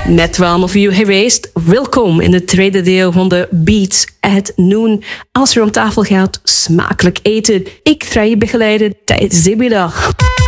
Net 12 uur geweest. Welkom in het tweede deel van de Beats at Noon. Als er om tafel gaat, smakelijk eten. Ik ga je begeleiden tijdens de middag.